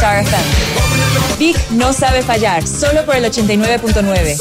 Star FM. Vic no sabe fallar, solo por el 89.9.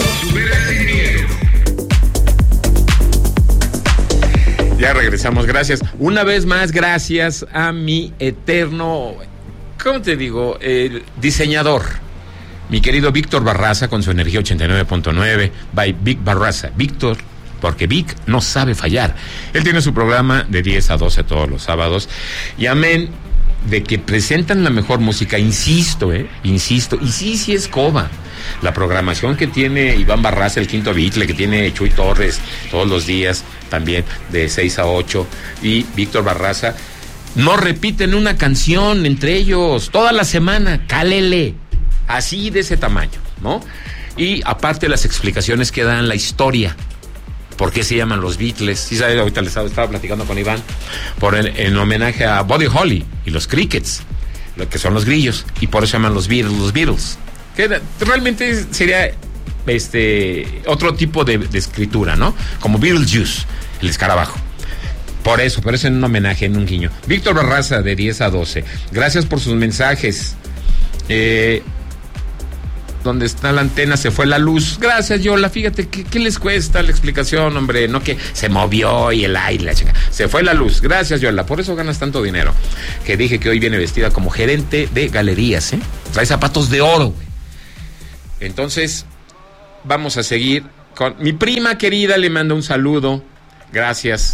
Ya regresamos, gracias. Una vez más, gracias a mi eterno, ¿cómo te digo? Diseñador, mi querido Víctor Barraza, con su energía 89.9, by Vic Barraza. Víctor, porque Vic no sabe fallar. Él tiene su programa de 10 a 12 todos los sábados. Y amén de que presentan la mejor música, insisto, y sí es coba. La programación que tiene Iván Barraza, el Quinto Beatle, que tiene Chuy Torres todos los días, también de 6 a 8, y Víctor Barraza, no repiten una canción entre ellos, toda la semana, cálele, así de ese tamaño, ¿no? Y aparte las explicaciones que dan, la historia, por qué se llaman los Beatles. Sí, sabe, ahorita les estaba platicando con Iván, en homenaje a Buddy Holly y los Crickets, lo que son los grillos, y por eso se llaman los Beatles. Que realmente sería otro tipo de escritura, ¿no? Como Beetlejuice, el escarabajo. Por eso en un homenaje, en un guiño. Víctor Barraza, de 10 a 12. Gracias por sus mensajes. Donde está la antena se fue la luz. Gracias, Yola. Fíjate, ¿qué les cuesta la explicación, hombre? No que se movió y el aire, la chica. Se fue la luz. Gracias, Yola. Por eso ganas tanto dinero. Que dije que hoy viene vestida como gerente de galerías, ¿eh? Trae zapatos de oro, güey. Entonces, vamos a seguir con mi prima querida. Le mando un saludo. Gracias.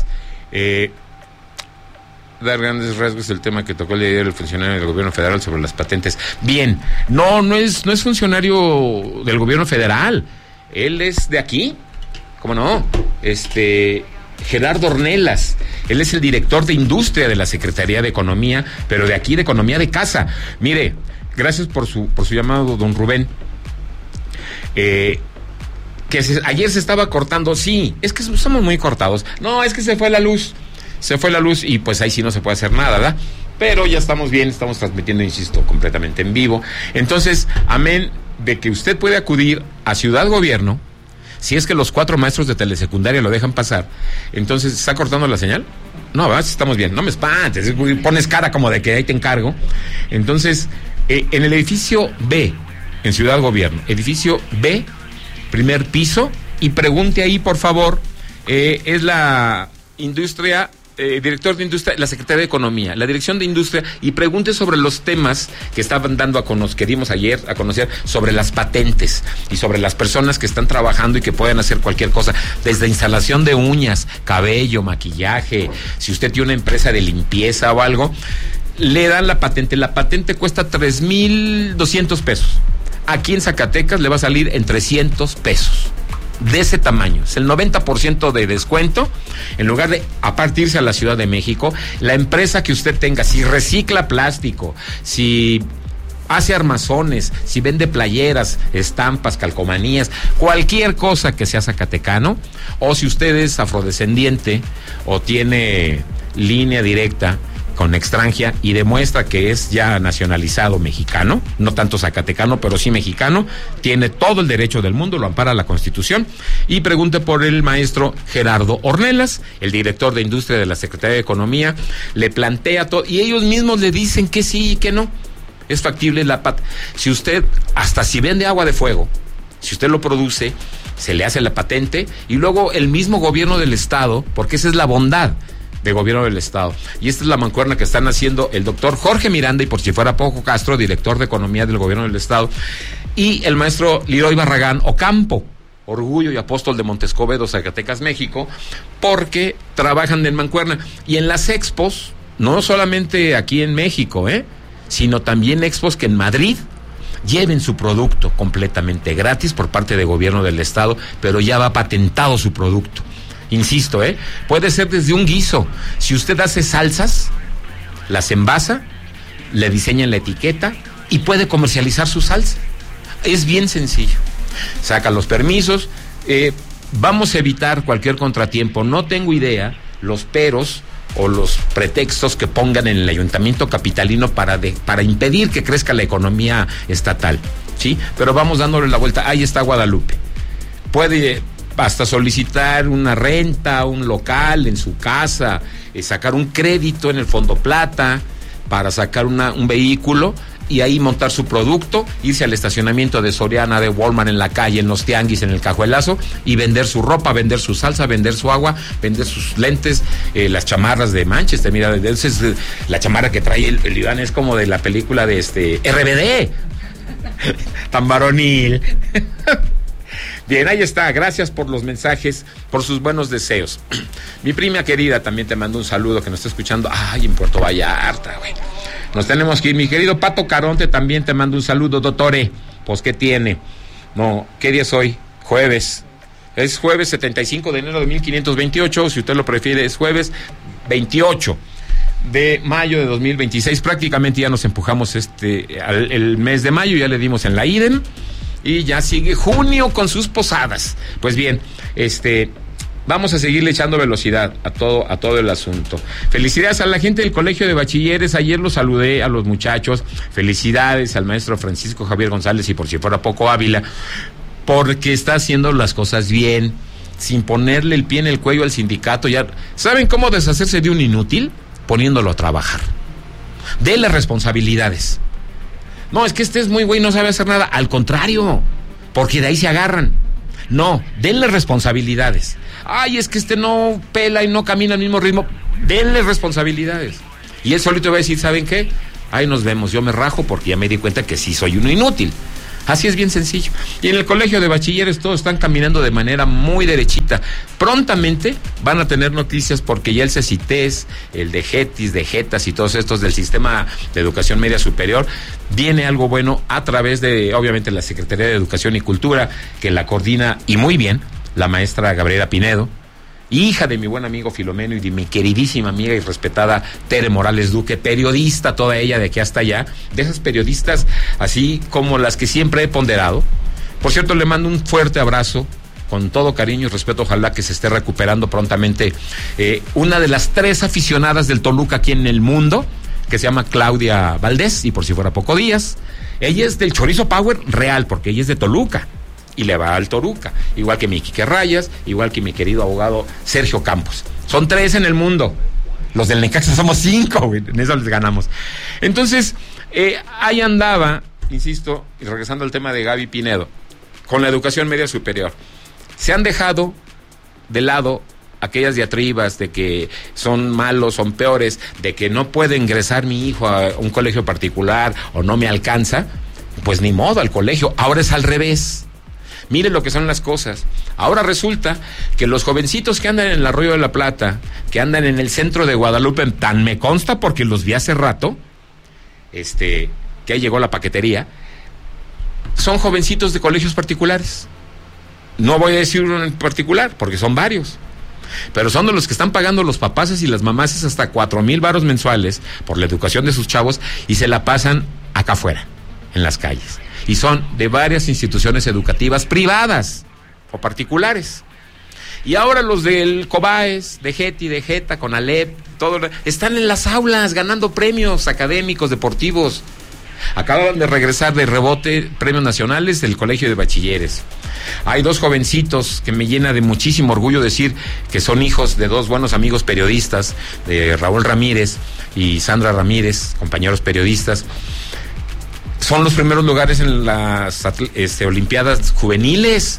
Dar grandes rasgos del tema que tocó el día de ayer el funcionario del gobierno federal sobre las patentes. Bien, no es funcionario del gobierno federal. Él es de aquí. ¿Cómo no? Gerardo Ornelas. Él es el director de industria de la Secretaría de Economía, pero de aquí, de Economía de Casa. Mire, gracias por su llamado, don Rubén. Ayer se estaba cortando. Sí, es que somos muy cortados. No, es que se fue la luz y pues ahí sí no se puede hacer nada, ¿verdad? Pero ya estamos bien, estamos transmitiendo, insisto, completamente en vivo. Entonces, amén de que usted puede acudir a Ciudad Gobierno, si es que los 4 maestros de telesecundaria lo dejan pasar. Entonces, ¿está cortando la señal? No, ¿verdad? Estamos bien, no me espantes, pones cara como de que ahí te encargo. Entonces, en el edificio B, en Ciudad Gobierno, edificio B, primer piso, y pregunte ahí, por favor, es la industria... director de industria, la Secretaría de Economía, la Dirección de Industria, y pregunte sobre los temas que estaban dando que dimos ayer a conocer, sobre las patentes y sobre las personas que están trabajando y que pueden hacer cualquier cosa, desde instalación de uñas, cabello, maquillaje. Si usted tiene una empresa de limpieza o algo, le dan la patente. La patente cuesta 3,200 pesos. Aquí en Zacatecas le va a salir en 300 pesos. De ese tamaño, es el 90% de descuento. En lugar de apartirse a la Ciudad de México, la empresa que usted tenga, si recicla plástico, si hace armazones, si vende playeras, estampas, calcomanías, cualquier cosa que sea zacatecano, o si usted es afrodescendiente o tiene línea directa con Extranjia y demuestra que es ya nacionalizado mexicano, no tanto zacatecano, pero sí mexicano, tiene todo el derecho del mundo, lo ampara la Constitución. Y pregunte por el maestro Gerardo Ornelas, el director de industria de la Secretaría de Economía, le plantea todo, y ellos mismos le dicen que sí y que no. Es factible si usted, hasta si vende agua de fuego, si usted lo produce, se le hace la patente, y luego el mismo gobierno del estado, porque esa es la bondad de gobierno del estado. Y esta es la mancuerna que están haciendo el doctor Jorge Miranda, y por si fuera poco, Castro, director de economía del gobierno del estado, y el maestro Leroy Barragán Ocampo, orgullo y apóstol de Montescobedo, Zacatecas, México, porque trabajan en mancuerna. Y en las expos, no solamente aquí en México, sino también expos que en Madrid lleven su producto completamente gratis por parte del gobierno del estado, pero ya va patentado su producto. Insisto, puede ser desde un guiso. Si usted hace salsas, las envasa, le diseñan la etiqueta y puede comercializar su salsa. Es bien sencillo. Saca los permisos. Vamos a evitar cualquier contratiempo. No tengo idea los peros o los pretextos que pongan en el ayuntamiento capitalino para impedir que crezca la economía estatal, ¿sí? Pero vamos dándole la vuelta. Ahí está Guadalupe. Puede hasta solicitar una renta, un local en su casa, sacar un crédito en el Fondo Plata para sacar un vehículo y ahí montar su producto, irse al estacionamiento de Soriana, de Walmart, en la calle, en los tianguis, en el cajuelazo, y vender su ropa, vender su salsa, vender su agua, vender sus lentes, las chamarras de Manchester. Mira, es la chamarra que trae el Iván es como de la película de RBD. Tan varonil. Bien, ahí está. Gracias por los mensajes, por sus buenos deseos. Mi prima querida también te mando un saludo, que nos está escuchando. Ay, en Puerto Vallarta, güey. Nos tenemos que ir. Mi querido Pato Caronte también te mando un saludo, doctore. Pues, ¿qué tiene? No, ¿qué día es hoy? Jueves. Es jueves 75 de enero de 1528. Si usted lo prefiere, es jueves 28 de mayo de 2026. Prácticamente ya nos empujamos el mes de mayo. Ya le dimos en la IDEM. Y ya sigue junio con sus posadas. Pues bien, vamos a seguirle echando velocidad a todo el asunto. Felicidades a la gente del Colegio de Bachilleres. Ayer los saludé a los muchachos. Felicidades al maestro Francisco Javier González y, por si fuera poco, Ávila, porque está haciendo las cosas bien, sin ponerle el pie en el cuello al sindicato. Ya ¿saben cómo deshacerse de un inútil? Poniéndolo a trabajar. Dele responsabilidades. No, es que es muy güey, no sabe hacer nada. Al contrario, porque de ahí se agarran. No, denle responsabilidades. Ay, es que no pela y no camina al mismo ritmo. Denle responsabilidades. Y él solito va a decir, ¿saben qué? Ahí nos vemos, yo me rajo porque ya me di cuenta que sí soy uno inútil. Así es, bien sencillo. Y en el Colegio de Bachilleres todos están caminando de manera muy derechita. Prontamente van a tener noticias, porque ya el CECITES, el de GETIS, de JETAS y todos estos del Sistema de Educación Media Superior, viene algo bueno a través de, obviamente, la Secretaría de Educación y Cultura, que la coordina, y muy bien, la maestra Gabriela Pinedo, hija de mi buen amigo Filomeno y de mi queridísima amiga y respetada Tere Morales Duque, periodista toda ella de aquí hasta allá, de esas periodistas así como las que siempre he ponderado. Por cierto, le mando un fuerte abrazo, con todo cariño y respeto, ojalá que se esté recuperando prontamente una de las 3 aficionadas del Toluca aquí en el mundo, que se llama Claudia Valdés, y por si fuera poco, Díaz. Ella es del Chorizo Power real, porque ella es de Toluca y le va al Toruca, igual que mi Quique Rayas, igual que mi querido abogado Sergio Campos. Son 3 en el mundo. Los del Necaxa somos 5, güey. En eso les ganamos. Entonces, ahí andaba, insisto, y regresando al tema de Gaby Pinedo, con la educación media superior. Se han dejado de lado aquellas diatribas de que son malos, son peores, de que no puede ingresar mi hijo a un colegio particular o no me alcanza. Pues ni modo, al colegio. Ahora es al revés. Miren lo que son las cosas. Ahora resulta que los jovencitos que andan en el Arroyo de la Plata, que andan en el centro de Guadalupe, tan me consta porque los vi hace rato, que ahí llegó la paquetería, son jovencitos de colegios particulares. No voy a decir uno en particular, porque son varios. Pero son de los que están pagando los papaces y las mamaces hasta 4,000 varos mensuales por la educación de sus chavos, y se la pasan acá afuera, en las calles. Y son de varias instituciones educativas privadas o particulares. Y ahora los del COBAES, de GETI, de JETA, CONALEP, todo, están en las aulas ganando premios académicos, deportivos. Acaban de regresar de rebote premios nacionales del Colegio de Bachilleres. Hay 2 jovencitos que me llena de muchísimo orgullo decir que son hijos de 2 buenos amigos periodistas, de Raúl Ramírez y Sandra Ramírez, compañeros periodistas. Son los primeros lugares en las Olimpiadas juveniles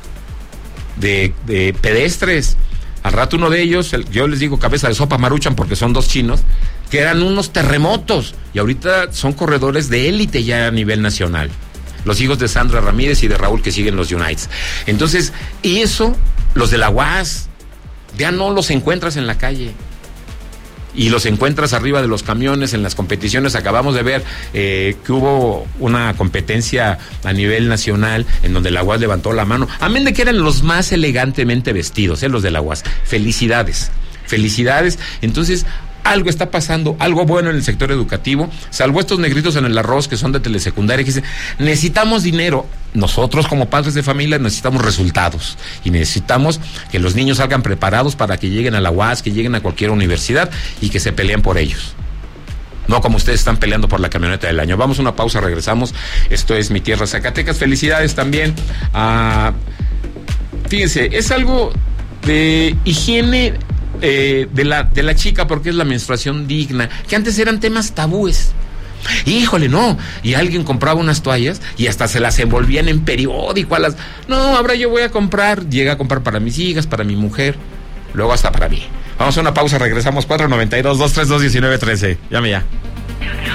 de pedestres. Al rato uno de ellos, yo les digo cabeza de sopa Maruchan porque son 2 chinos, que eran unos terremotos, y ahorita son corredores de élite ya a nivel nacional. Los hijos de Sandra Ramírez y de Raúl, que siguen los Unites. Entonces, y eso, los de la UAS, ya no los encuentras en la calle. Y los encuentras arriba de los camiones en las competiciones. Acabamos de ver que hubo una competencia a nivel nacional en donde la UAS levantó la mano. Amén de que eran los más elegantemente vestidos, los de la UAS. Felicidades. Entonces, algo está pasando, algo bueno en el sector educativo, salvo estos negritos en el arroz que son de telesecundaria, que dicen, necesitamos dinero. Nosotros como padres de familia necesitamos resultados y necesitamos que los niños salgan preparados para que lleguen a la UAS, que lleguen a cualquier universidad y que se peleen por ellos. No como ustedes están peleando por la camioneta del año. Vamos a una pausa, regresamos. Esto es Mi Tierra Zacatecas. Felicidades también a... Fíjense, es algo de higiene de la chica, porque es la menstruación digna, que antes eran temas tabúes. Híjole, no. Y alguien compraba unas toallas y hasta se las envolvían en periódico. No, ahora yo voy a comprar. Llega a comprar para mis hijas, para mi mujer, luego hasta para mí. Vamos a una pausa, regresamos. 492-232-1913. Llame ya.